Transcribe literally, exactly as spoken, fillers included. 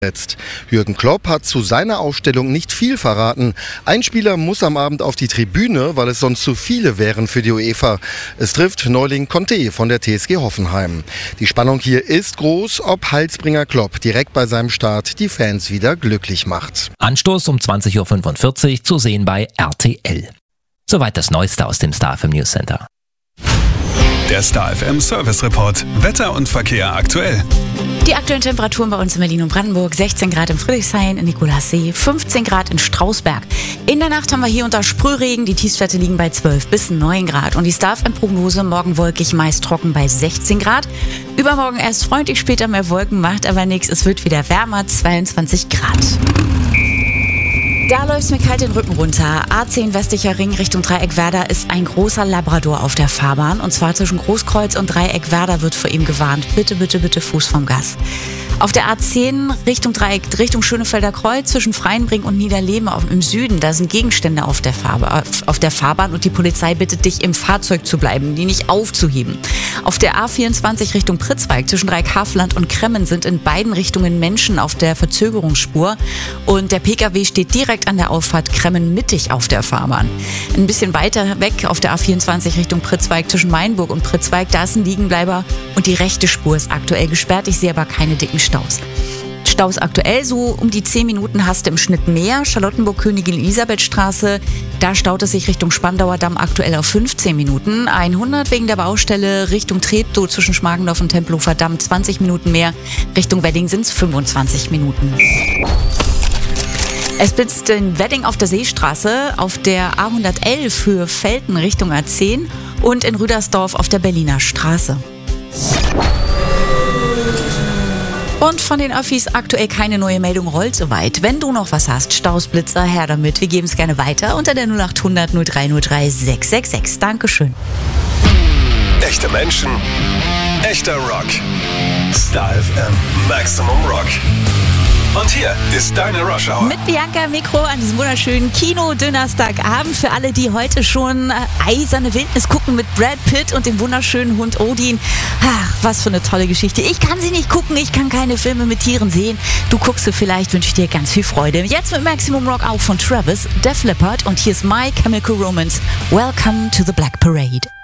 Jetzt. Jürgen Klopp hat zu seiner Aufstellung nicht viel verraten. Ein Spieler muss am Abend auf die Tribüne, weil es sonst zu viele wären für die UEFA. Es trifft Neuling Conte von der T S G Hoffenheim. Die Spannung hier ist groß, ob Heilsbringer Klopp direkt bei seinem Start die Fans wieder glücklich macht. Anstoß um zwanzig Uhr fünfundvierzig zu sehen bei R T L. Soweit das Neueste aus dem Star F M News Center. Der Star F M Service Report. Wetter und Verkehr aktuell. Die aktuellen Temperaturen bei uns in Berlin und Brandenburg: sechzehn Grad in Friedrichshain, in Nikolassee, fünfzehn Grad in Strausberg. In der Nacht haben wir hier unter Sprühregen, die Tiefstwerte liegen bei zwölf bis neun Grad. Und die Star F M-Prognose: morgen wolkig, meist trocken bei sechzehn Grad. Übermorgen erst freundlich, später mehr Wolken, macht aber nichts. Es wird wieder wärmer, zweiundzwanzig Grad. Da läuft's mir kalt den Rücken runter. A zehn westlicher Ring Richtung Dreieck-Werder ist ein großer Labrador auf der Fahrbahn. Und zwar zwischen Großkreuz und Dreieck-Werder wird vor ihm gewarnt. Bitte, bitte, bitte Fuß vom Gas. Auf der A zehn Richtung Dreieck, Richtung Schönefelder Kreuz zwischen Freienbrink und Niederleben auf, im Süden. Da sind Gegenstände auf der, Fahrba- auf der Fahrbahn und die Polizei bittet dich, im Fahrzeug zu bleiben, die nicht aufzuheben. Auf der A vierundzwanzig Richtung Pritzwalk zwischen Dreieck-Havelland und Kremmen sind in beiden Richtungen Menschen auf der Verzögerungsspur. Und der Pkw steht direkt an der Auffahrt Kremmen mittig auf der Fahrbahn. Ein bisschen weiter weg auf der A vierundzwanzig Richtung Pritzwalk zwischen Mainburg und Pritzwalk, da ist ein Liegenbleiber und die rechte Spur ist aktuell gesperrt. Ich sehe aber keine dicken Staus. Staus aktuell, so um die zehn Minuten hast du im Schnitt mehr. Charlottenburg-Königin-Elisabeth-Straße, da staut es sich Richtung Spandauer Damm aktuell auf fünfzehn Minuten. hundert wegen der Baustelle Richtung Treptow zwischen Schmargendorf und Tempelhofer Damm zwanzig Minuten mehr. Richtung Wedding sind es fünfundzwanzig Minuten. Es blitzt in Wedding auf der Seestraße, auf der A hundertelf für Velten Richtung A zehn und in Rüdersdorf auf der Berliner Straße. Und von den Öffis aktuell keine neue Meldung, rollt soweit. Wenn du noch was hast, Staus, Blitzer, her damit. Wir geben es gerne weiter unter der null acht hundert null drei null drei sechs sechs sechs. Dankeschön. Echte Menschen, echter Rock. Star F M Maximum Rock. Und hier ist deine Rush Hour. Mit Bianca im Mikro an diesem wunderschönen Kino-Donnerstagabend. Für alle, die heute schon äh, Eiserne Wildnis gucken mit Brad Pitt und dem wunderschönen Hund Odin. Ach, was für eine tolle Geschichte. Ich kann sie nicht gucken, ich kann keine Filme mit Tieren sehen. Du guckst sie vielleicht, wünsche ich dir ganz viel Freude. Jetzt mit Maximum Rock auch von Travis, Def Leppard und hier ist My Chemical Romance. Welcome to the Black Parade.